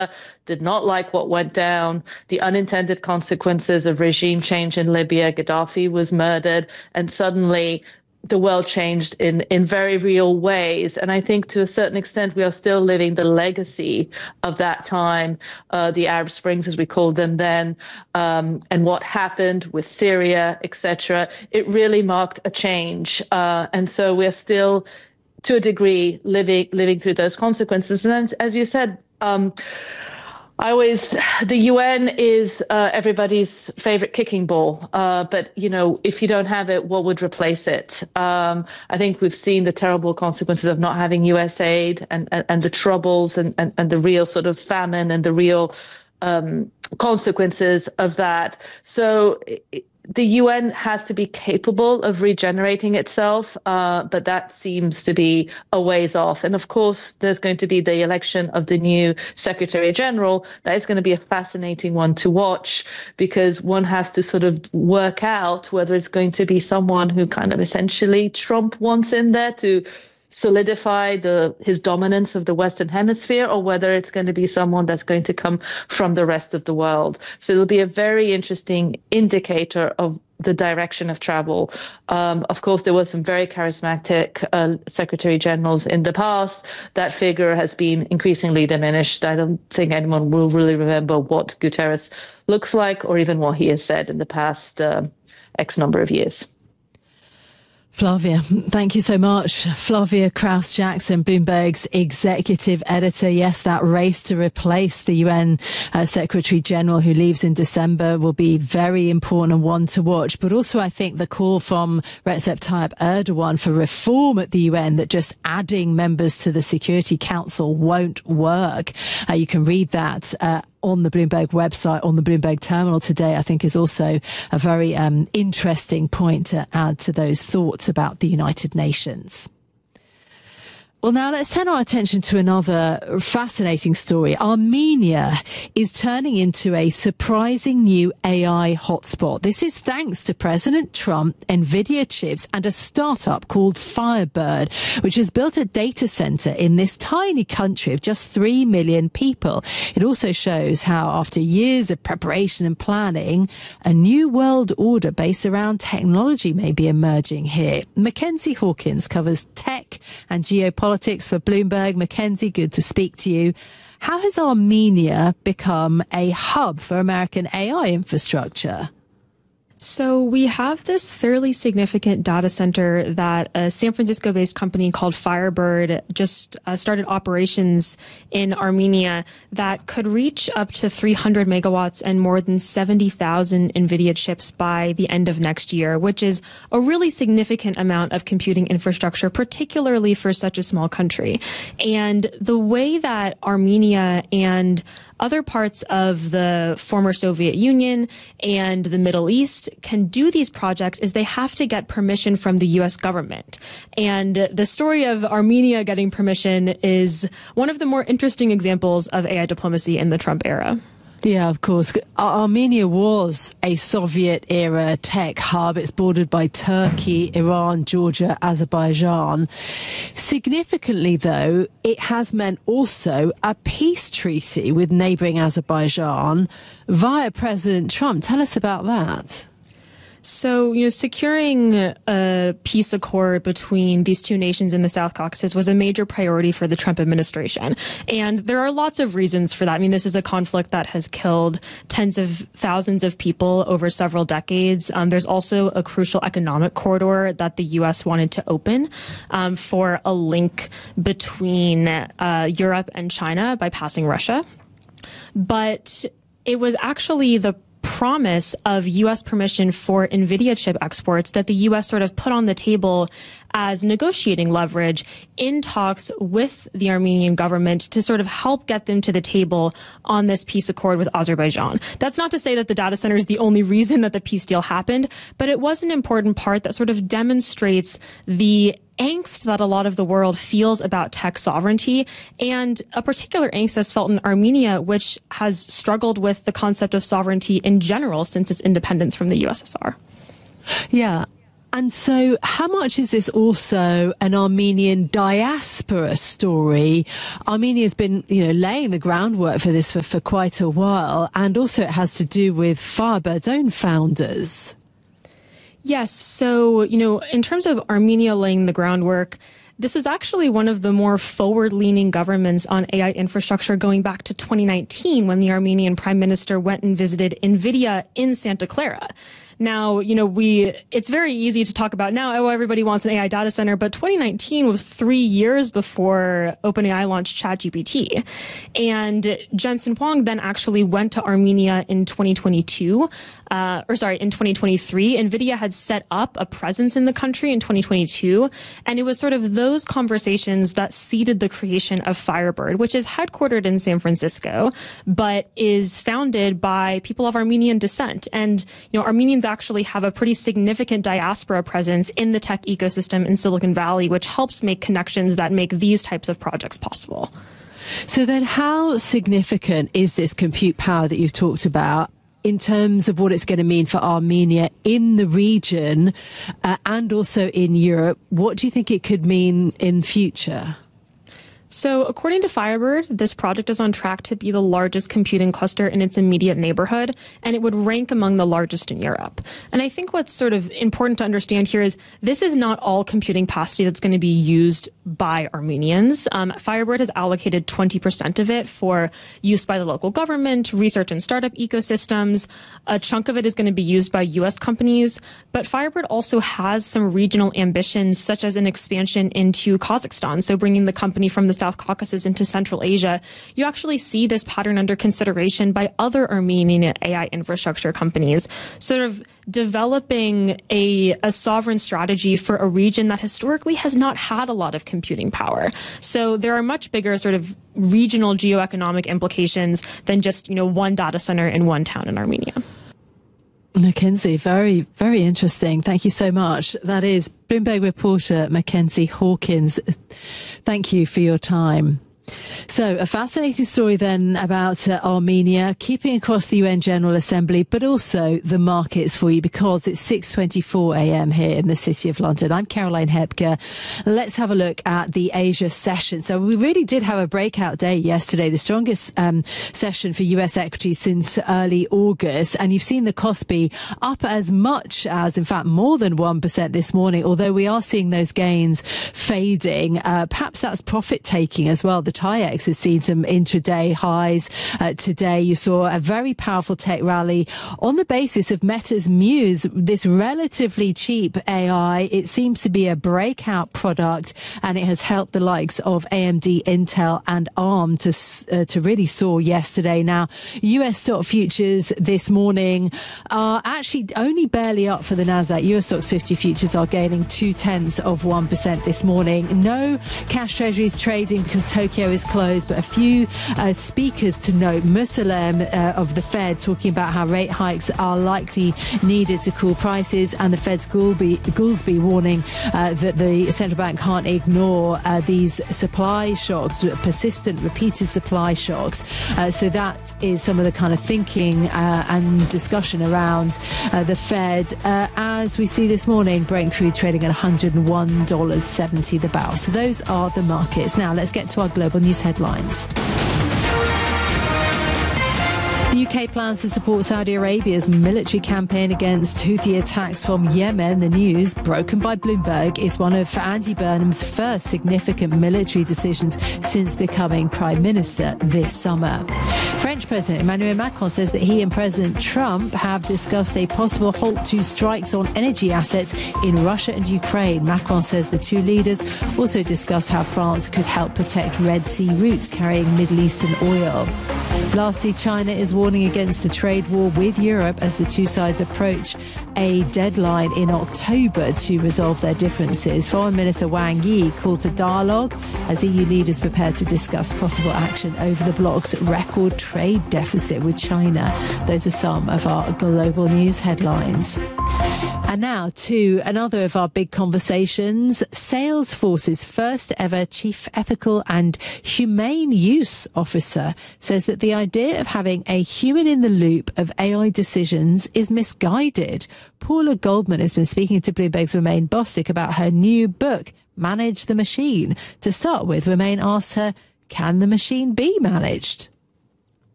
did not like what went down, the unintended consequences of regime change in Libya. Gaddafi was murdered, and suddenly the world changed in very real ways. And I think to a certain extent, we are still living the legacy of that time, the Arab Springs, as we called them then, and what happened with Syria, etc. It really marked a change. And so we're still, to a degree, living through those consequences. And as you said, the UN is everybody's favorite kicking ball. But, if you don't have it, what would replace it? I think we've seen the terrible consequences of not having US aid and the troubles and the real sort of famine and the real consequences of that. So the UN has to be capable of regenerating itself, but that seems to be a ways off. And of course, there's going to be the election of the new Secretary General. That is going to be a fascinating one to watch, because one has to sort of work out whether it's going to be someone who kind of essentially Trump wants in there to solidify his dominance of the Western Hemisphere, or whether it's going to be someone that's going to come from the rest of the world. So it'll be a very interesting indicator of the direction of travel. Of course, there were some very charismatic secretary generals in the past. That figure has been increasingly diminished. I don't think anyone will really remember what Guterres looks like, or even what he has said in the past X number of years. Flavia, thank you so much. Flavia Kraus-Jackson, Bloomberg's executive editor. Yes, that race to replace the UN Secretary General who leaves in December will be very important and one to watch. But also, I think the call from Recep Tayyip Erdogan for reform at the UN, that just adding members to the Security Council won't work. You can read that on the Bloomberg website, on the Bloomberg terminal today, I think is also a very interesting point to add to those thoughts about the United Nations. Well, now let's turn our attention to another fascinating story. Armenia is turning into a surprising new AI hotspot. This is thanks to President Trump, NVIDIA chips, and a startup called Firebird, which has built a data center in this tiny country of just 3 million people. It also shows how, after years of preparation and planning, a new world order based around technology may be emerging here. Mackenzie Hawkins covers tech and geopolitics for Bloomberg. Mackenzie, good to speak to you. How has Armenia become a hub for American AI infrastructure? So we have this fairly significant data center that a San Francisco-based company called Firebird just started operations in Armenia that could reach up to 300 megawatts and more than 70,000 NVIDIA chips by the end of next year, which is a really significant amount of computing infrastructure, particularly for such a small country. And the way that Armenia and other parts of the former Soviet Union and the Middle East can do these projects is they have to get permission from the U.S. government. And the story of Armenia getting permission is one of the more interesting examples of AI diplomacy in the Trump era. Yeah, of course. Armenia was a Soviet-era tech hub. It's bordered by Turkey, Iran, Georgia, Azerbaijan. Significantly, though, it has meant also a peace treaty with neighboring Azerbaijan via President Trump. Tell us about that. So, securing a peace accord between these two nations in the South Caucasus was a major priority for the Trump administration. And there are lots of reasons for that. I mean, this is a conflict that has killed tens of thousands of people over several decades. There's also a crucial economic corridor that the U.S. wanted to open for a link between Europe and China by passing Russia. But it was actually the promise of U.S. permission for NVIDIA chip exports that the U.S. sort of put on the table as negotiating leverage in talks with the Armenian government to sort of help get them to the table on this peace accord with Azerbaijan. That's not to say that the data center is the only reason that the peace deal happened, but it was an important part that sort of demonstrates the angst that a lot of the world feels about tech sovereignty, and a particular angst that's felt in Armenia, which has struggled with the concept of sovereignty in general since its independence from the USSR. Yeah. And so how much is this also an Armenian diaspora story? Armenia's been, laying the groundwork for this for quite a while. And also it has to do with Firebird's own founders. Yes. So, in terms of Armenia laying the groundwork, this is actually one of the more forward-leaning governments on AI infrastructure going back to 2019 when the Armenian prime minister went and visited NVIDIA in Santa Clara. Now, it's very easy to talk about now, everybody wants an AI data center, but 2019 was 3 years before OpenAI launched ChatGPT. And Jensen Huang then actually went to Armenia in 2023. NVIDIA had set up a presence in the country in 2022. And it was sort of those conversations that seeded the creation of Firebird, which is headquartered in San Francisco, but is founded by people of Armenian descent. And, Armenians actually have a pretty significant diaspora presence in the tech ecosystem in Silicon Valley, which helps make connections that make these types of projects possible. So then how significant is this compute power that you've talked about in terms of what it's going to mean for Armenia in the region and also in Europe? What do you think it could mean in future? So according to Firebird, this project is on track to be the largest computing cluster in its immediate neighborhood, and it would rank among the largest in Europe. And I think what's sort of important to understand here is this is not all computing capacity that's going to be used by Armenians. Firebird has allocated 20% of it for use by the local government, research and startup ecosystems. A chunk of it is going to be used by U.S. companies. But Firebird also has some regional ambitions, such as an expansion into Kazakhstan. So bringing the company from the South Caucasus into Central Asia. You actually see this pattern under consideration by other Armenian AI infrastructure companies, sort of developing a sovereign strategy for a region that historically has not had a lot of computing power. So there are much bigger sort of regional geoeconomic implications than just, one data center in one town in Armenia. Mackenzie, very, very interesting. Thank you so much. That is Bloomberg reporter Mackenzie Hawkins. Thank you for your time. So a fascinating story then about Armenia, keeping across the UN General Assembly, but also the markets for you because it's 6:24 a.m. here in the City of London. I'm Caroline Hepker. Let's have a look at the Asia session. So we really did have a breakout day yesterday, the strongest session for US equities since early August. And you've seen the Kospi up as much as, in fact, more than 1% this morning, although we are seeing those gains fading. Perhaps that's profit taking as well. The TAIEX has seen some intraday highs today. You saw a very powerful tech rally on the basis of Meta's Muse, this relatively cheap AI. It seems to be a breakout product, and it has helped the likes of AMD, Intel, and ARM to really soar yesterday. Now, US stock futures this morning are actually only barely up for the Nasdaq. US Stoxx 50 futures are gaining 0.2% this morning. No cash treasuries trading because Tokyo is closed, but a few speakers to note. Mussalem of the Fed talking about how rate hikes are likely needed to cool prices, and the Fed's Goolsbee warning that the central bank can't ignore these supply shocks, persistent, repeated supply shocks. So that is some of the kind of thinking and discussion around the Fed. As we see this morning, Brent crude trading at $101.70 the barrel. So those are the markets. Now let's get to our global news headlines. The UK plans to support Saudi Arabia's military campaign against Houthi attacks from Yemen. The news, broken by Bloomberg, is one of Andy Burnham's first significant military decisions since becoming Prime Minister this summer. French President Emmanuel Macron says that he and President Trump have discussed a possible halt to strikes on energy assets in Russia and Ukraine. Macron says the two leaders also discussed how France could help protect Red Sea routes carrying Middle Eastern oil. Lastly, China is warning against a trade war with Europe as the two sides approach a deadline in October to resolve their differences. Foreign Minister Wang Yi called for dialogue as EU leaders prepare to discuss possible action over the bloc's record trade deficit with China. Those are some of our global news headlines. And now to another of our big conversations. Salesforce's first ever chief ethical and humane use officer says that the idea of having a human in the loop of AI decisions is misguided. Paula Goldman has been speaking to Bloomberg's Romaine Bostick about her new book, Manage the Machine. To start with, Romaine asked her, can the machine be managed?